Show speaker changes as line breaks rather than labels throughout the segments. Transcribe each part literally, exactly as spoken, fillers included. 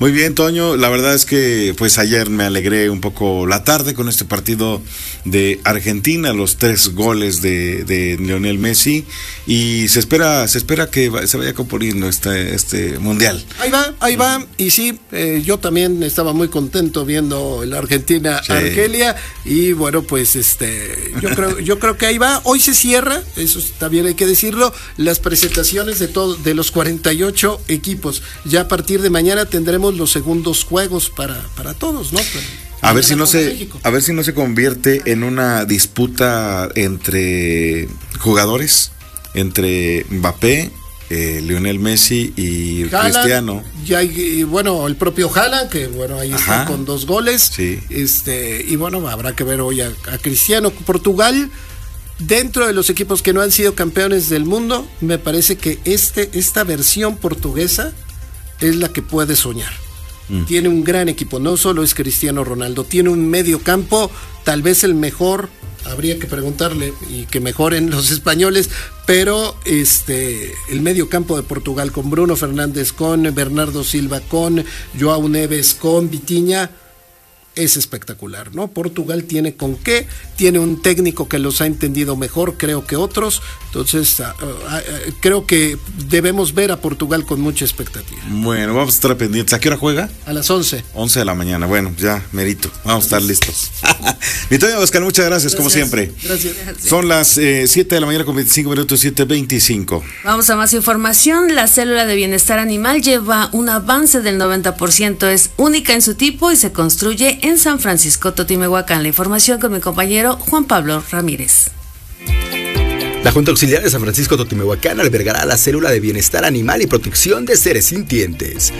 Muy bien, Toño, la verdad es que pues ayer me alegré un poco la tarde con este partido de Argentina, los tres goles de, de Lionel Messi, y se espera se espera que va, se vaya componiendo este, este mundial.
Ahí va, ahí va, y sí, eh, yo también estaba muy contento viendo la Argentina-Argelia, sí. Y bueno, pues este yo creo, yo creo que ahí va. Hoy se cierra, eso también hay que decirlo, las presentaciones de todos, de los cuarenta y ocho equipos. Ya a partir de mañana tendremos los segundos juegos para, para todos, ¿no?
A ver si no se, a ver si no se convierte en una disputa entre jugadores, entre Mbappé, eh, Lionel Messi y Haaland, Cristiano.
Ya hay, y bueno, el propio Haaland, que bueno, ahí Ajá. está con dos goles.
Sí.
Este, y bueno, habrá que ver hoy a, a Cristiano. Portugal, dentro de los equipos que no han sido campeones del mundo, me parece que este, esta versión portuguesa es la que puede soñar. Mm. Tiene un gran equipo, no solo es Cristiano Ronaldo, tiene un medio campo, tal vez el mejor, habría que preguntarle y que mejoren los españoles, pero este el medio campo de Portugal con Bruno Fernández, con Bernardo Silva, con João Neves, con Vitinha, es espectacular, ¿no? Portugal tiene con qué, tiene un técnico que los ha entendido mejor, creo que otros, entonces uh, uh, uh, creo que debemos ver a Portugal con mucha expectativa.
Bueno, vamos a estar pendientes. ¿A qué hora juega?
A las once.
once de la mañana, bueno, ya, merito, vamos a estar listos. Mi Toño Oscar, muchas gracias, gracias, como siempre.
Gracias.
Son las eh, siete de la mañana con veinticinco minutos, siete veinticinco.
Vamos a más información. La célula de bienestar animal lleva un avance del noventa por ciento, es única en su tipo y se construye en San Francisco, Totimehuacán. La información con mi compañero Juan Pablo Ramírez.
La Junta Auxiliar de San Francisco Totimehuacán albergará la célula de bienestar animal y protección de seres sintientes.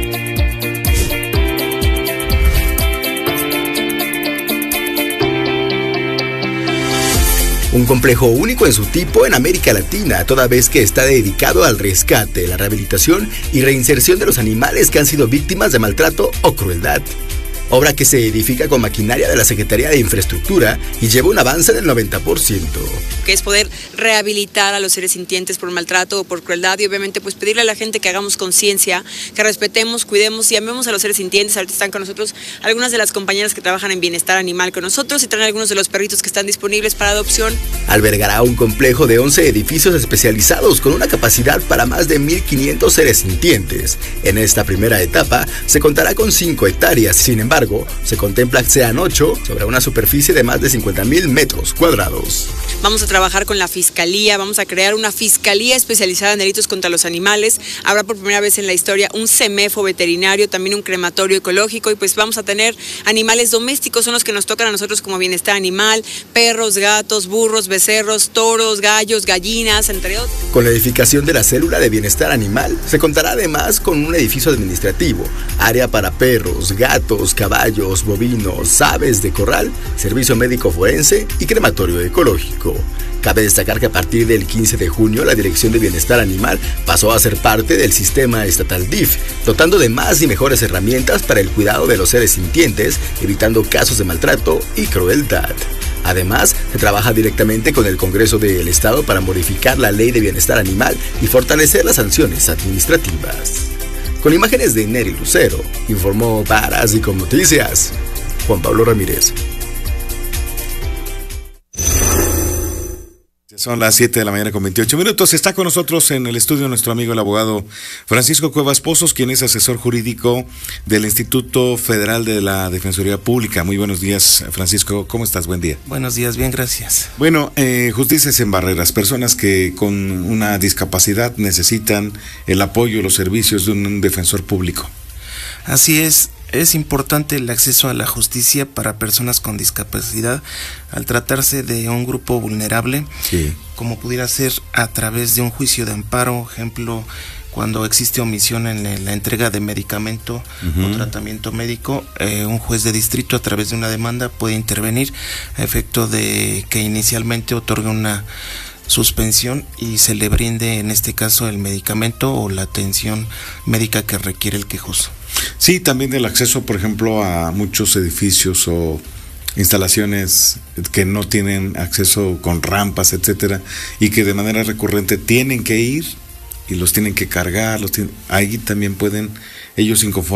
Un complejo único en su tipo en América Latina, toda vez que está dedicado al rescate, la rehabilitación y reinserción de los animales que han sido víctimas de maltrato o crueldad. Obra que se edifica con maquinaria de la Secretaría de Infraestructura y lleva un avance del noventa por ciento.
Que es poder rehabilitar a los seres sintientes por maltrato o por crueldad y obviamente pues pedirle a la gente que hagamos conciencia, que respetemos, cuidemos y amemos a los seres sintientes. Ahorita están con nosotros algunas de las compañeras que trabajan en bienestar animal con nosotros y traen algunos de los perritos que están disponibles para adopción.
Albergará un complejo de once edificios especializados con una capacidad para más de mil quinientos seres sintientes. En esta primera etapa se contará con cinco hectáreas, sin embargo, se contempla que sean ocho sobre una superficie de más de cincuenta mil metros cuadrados.
Vamos a trabajar con la Fiscalía, vamos a crear una Fiscalía especializada en delitos contra los animales. Habrá por primera vez en la historia un CEMEFO veterinario, también un crematorio ecológico y pues vamos a tener animales domésticos, son los que nos tocan a nosotros como bienestar animal, perros, gatos, burros, becerros, toros, gallos, gallinas, entre otros.
Con la edificación de la célula de bienestar animal, se contará además con un edificio administrativo, área para perros, gatos, caballos, bovinos, aves de corral, servicio médico forense y crematorio ecológico. Cabe destacar que a partir del quince de junio la Dirección de Bienestar Animal pasó a ser parte del sistema estatal D I F, dotando de más y mejores herramientas para el cuidado de los seres sintientes, evitando casos de maltrato y crueldad. Además, se trabaja directamente con el Congreso del Estado para modificar la Ley de Bienestar Animal y fortalecer las sanciones administrativas. Con imágenes de Neri Lucero, informó para Asicom Noticias, Juan Pablo Ramírez.
Son las siete de la mañana con veintiocho minutos. Está con nosotros en el estudio nuestro amigo el abogado Francisco Cuevas Pozos, quien es asesor jurídico del Instituto Federal de la Defensoría Pública. Muy buenos días, Francisco. ¿Cómo estás? Buen día.
Buenos días, bien, gracias.
Bueno, eh, Justicia sin Barreras. Personas que con una discapacidad necesitan el apoyo y los servicios de un defensor público.
Así es. Es importante el acceso a la justicia para personas con discapacidad al tratarse de un grupo vulnerable,
sí,
como pudiera ser a través de un juicio de amparo, ejemplo, cuando existe omisión en la entrega de medicamento uh-huh. o tratamiento médico, eh, un juez de distrito a través de una demanda puede intervenir a efecto de que inicialmente otorgue una suspensión y se le brinde en este caso el medicamento o la atención médica que requiere el quejoso.
Sí, también el acceso, por ejemplo, a muchos edificios o instalaciones que no tienen acceso con rampas, etcétera, y que de manera recurrente tienen que ir y los tienen que cargar, los tienen, ahí también pueden ellos inconformes